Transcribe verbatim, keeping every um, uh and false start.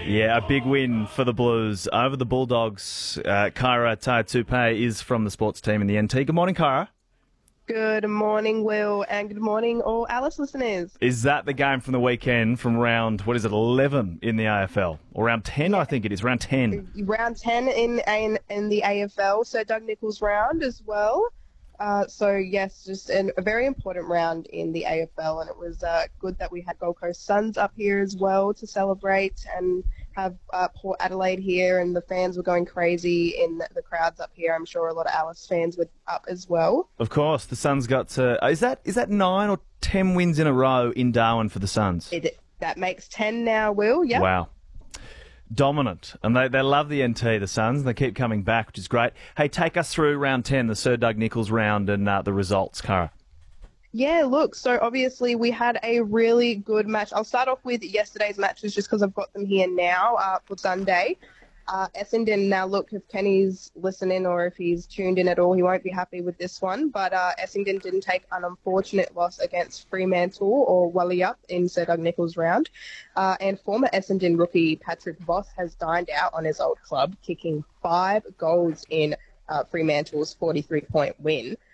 Yeah, a big win for the Blues over the Bulldogs. Uh, Kyra Taitupe is from the sports team in the N T. Good morning, Kyra. Good morning, Will, and good morning, all Alice listeners. Is that the game from the weekend from round, what is it, eleven in the A F L? Or round ten, Yeah. I think it is, round ten. Round ten in, in in the A F L, so Doug Nicholls round as well. Uh, so, yes, just an, a very important round in the A F L, and it was uh, good that we had Gold Coast Suns up here as well to celebrate and have uh, Port Adelaide here, and the fans were going crazy in the, the crowds up here. I'm sure a lot of Alice fans were up as well. Of course, the Suns got to... Is that is that nine or ten wins in a row in Darwin for the Suns? It, that makes ten now, Will, yeah. Wow. Dominant. And they, they love the N T, the Suns, and they keep coming back, which is great. Hey, take us through round ten, the Sir Doug Nicholls round, and uh, the results, Cara. Yeah, look, so obviously we had a really good match. I'll start off with yesterday's matches just because I've got them here now uh, for Sunday. Uh, Essendon, now look, if Kenny's listening or if he's tuned in at all, he won't be happy with this one. But uh, Essendon didn't take an unfortunate loss against Fremantle or Walliup in Sir Doug Nicholls' round. Uh, and former Essendon rookie Patrick Voss has dined out on his old club, kicking five goals in uh, Fremantle's forty-three point win.